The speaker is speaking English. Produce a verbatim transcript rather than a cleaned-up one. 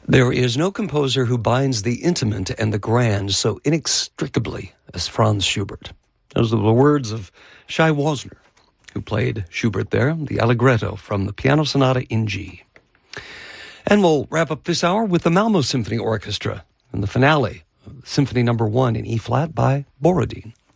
There is no composer who binds the intimate and the grand so inextricably as Franz Schubert. Those are the words of Shai Wozner, who played Schubert there, the Allegretto from the Piano Sonata in G. And we'll wrap up this hour with the Malmo Symphony Orchestra and the finale, Symphony Number One in E-flat by Borodin.